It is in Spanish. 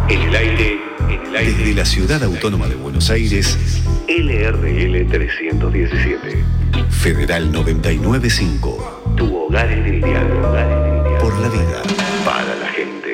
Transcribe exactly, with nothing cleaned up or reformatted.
En el aire, en el aire. Desde la Ciudad Autónoma de Buenos Aires, L R L trescientos diecisiete. Federal noventa y nueve punto cinco. Tu hogar en el diálogo. Por la vida. Para la gente.